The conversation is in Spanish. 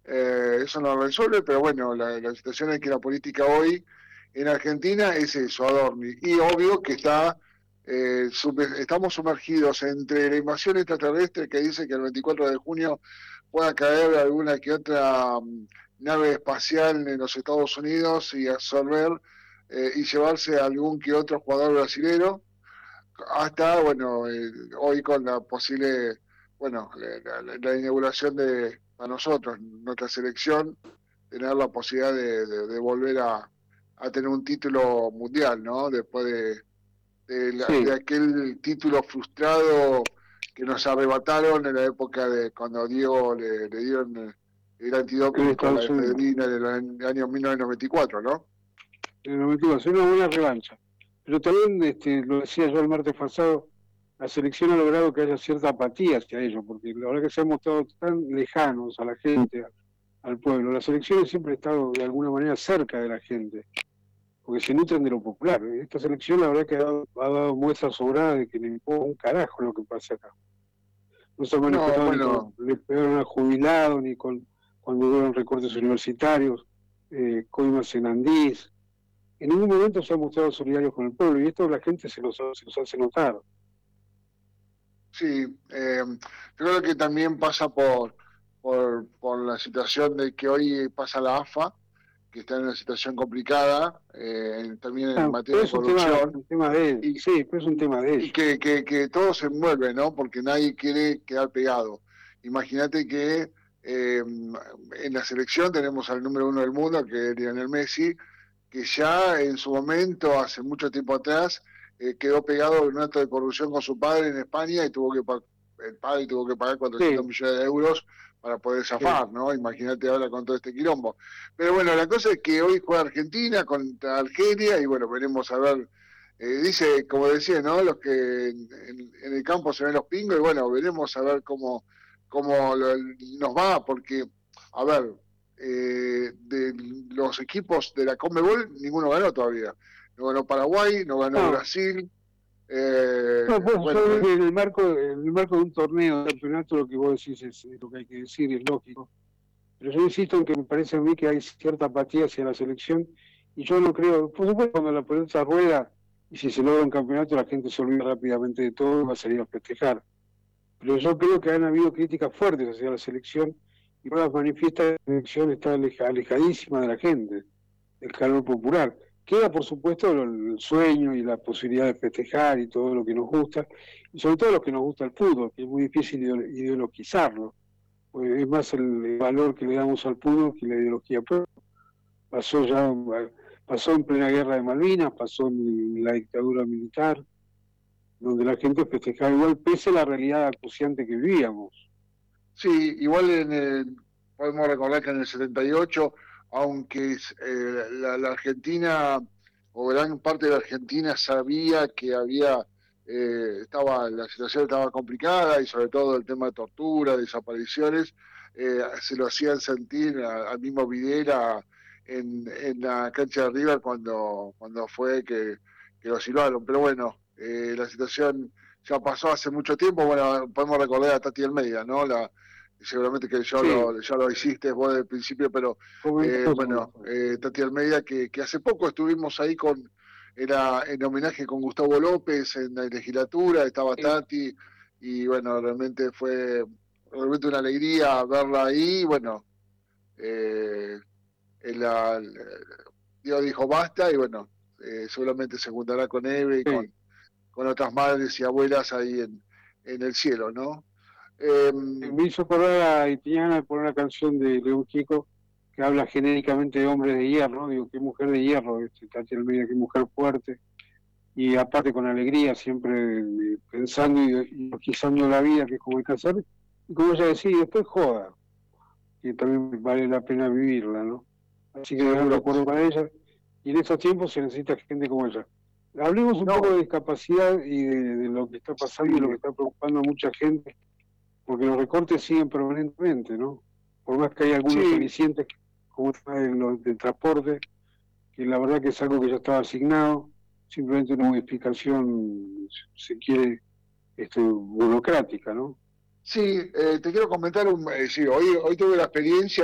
Eso no lo resuelve, pero bueno, la situación es que la política hoy en Argentina es eso, Adorni. Y obvio que estamos sumergidos entre la invasión extraterrestre que dice que el 24 de junio pueda caer alguna que otra nave espacial en los Estados Unidos y absorber y llevarse a algún que otro jugador brasilero, hasta, bueno, hoy con la posible, bueno, la inauguración a nosotros, nuestra selección, tener la posibilidad de volver a tener un título mundial, ¿no? Después de Sí, aquel título frustrado que nos arrebataron en la época de cuando Diego le dieron el en antidoping con la Estados Unidos. efedrina en el año 1994, ¿no? En el 92, es una buena revancha. Pero también, lo decía yo el martes pasado, la selección ha logrado que haya cierta apatía hacia ellos, porque la verdad que se han mostrado tan lejanos a la gente, al pueblo. Las elecciones siempre han estado de alguna manera cerca de la gente, porque se nutren de lo popular. Esta selección la verdad que ha dado muestras sobradas de que le importa un carajo lo que pasa acá. No se ha No, manifestado ni con bueno, le pegaron al jubilado, ni con cuando hubo recortes universitarios, coimas en Andís. En ningún momento se han mostrado solidarios con el pueblo, y esto la gente se los hace notar. sí, yo creo que también pasa por la situación de que hoy pasa la AFA, que está en una situación complicada, también en Ah, materia pero de es corrupción, un tema de ellos, y, sí, pero es un tema de y ellos. que todo se mueve, ¿no? Porque nadie quiere quedar pegado. Imagínate que en la selección tenemos al número uno del mundo, que es Lionel Messi, que ya en su momento, hace mucho tiempo atrás, quedó pegado en un acto de corrupción con su padre en España y el padre tuvo que pagar 400 Sí, millones de euros para poder sí. zafar, ¿no? Imagínate ahora con todo este quilombo. Pero bueno, la cosa es que hoy juega Argentina contra Argelia y bueno, veremos a ver. Dice, como decía, ¿no? Los que en el campo se ven los pingos y bueno, veremos a ver cómo nos va, porque, a ver, de los equipos de la Conmebol, ninguno ganó todavía. No ganó Paraguay, no ganó No, Brasil. no, pues Bueno, yo en el marco de un torneo de campeonato lo que vos decís es lo que hay que decir, es lógico. Pero yo insisto en que me parece a mí que hay cierta apatía hacia la selección y yo no creo, por supuesto cuando la pelota rueda y si se logra un campeonato la gente se olvida rápidamente de todo y va a salir a festejar. Pero yo creo que han habido críticas fuertes hacia la selección y todas manifiesta que la selección está alejadísima de la gente, del calor popular. Queda, por supuesto, el sueño y la posibilidad de festejar y todo lo que nos gusta, y sobre todo lo que nos gusta el fútbol, que es muy difícil ideologizarlo. Pues es más el valor que le damos al fútbol que la ideología. Pero pasó ya, pasó en plena guerra de Malvinas, pasó en la dictadura militar, donde la gente festejaba igual, pese a la realidad acuciante que vivíamos. sí, igual podemos recordar que en el 78, aunque la Argentina o gran parte de la Argentina sabía que la situación estaba complicada y sobre todo el tema de tortura, desapariciones, se lo hacían sentir al mismo Videla en la cancha de River cuando fue que lo silbaron. Pero bueno, la situación ya pasó hace mucho tiempo. Bueno, podemos recordar a Tati Almeida, ¿no? Seguramente que Sí, ya lo hiciste vos desde el principio, pero comentamos bueno, Tati Almeida, que hace poco estuvimos ahí era en homenaje con Gustavo López en la legislatura, estaba Tati, y bueno, realmente fue realmente una alegría verla ahí, bueno, eh, en Dios dijo basta, y bueno, seguramente se juntará con Eve y sí. con otras madres y abuelas ahí en el cielo, ¿no? Eh, Me hizo acordar y tenía ganas de poner una canción de León Chico que habla genéricamente de hombres de hierro, digo, qué mujer de hierro, Tati Almeida, qué mujer fuerte, y aparte con alegría, siempre pensando y quizando la vida, que es como hay que hacer, y como ella decía, y después joda, que también vale la pena vivirla, ¿no? Así que gran Seguro. recuerdo para ella, y en estos tiempos se necesita gente como ella. Hablemos un poco No, de discapacidad y de lo que está pasando y lo que sí, está preocupando a mucha gente, porque los recortes siguen permanentemente, ¿no? Por más que hay algunos sí, alicientes, como el tema del transporte, que la verdad que es algo que ya estaba asignado, simplemente una modificación, se quiere, burocrática, ¿no? sí, te quiero comentar, sí, hoy tuve la experiencia